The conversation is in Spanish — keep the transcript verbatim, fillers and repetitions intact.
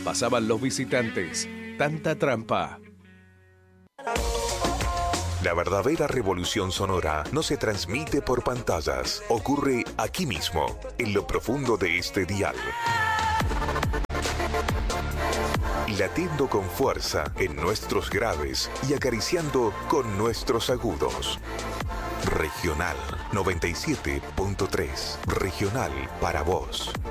Pasaban los visitantes. Tanta trampa. La verdadera revolución sonora no se transmite por pantallas. Ocurre aquí mismo, en lo profundo de este dial. Latiendo con fuerza en nuestros graves y acariciando con nuestros agudos. Regional noventa y siete punto tres. Regional para vos.